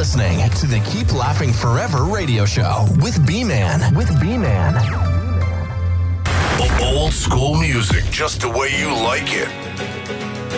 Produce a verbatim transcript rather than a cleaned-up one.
listening to the Keep Laughing Forever radio show with B-Man. With B-Man. Old school music, just the way you like it.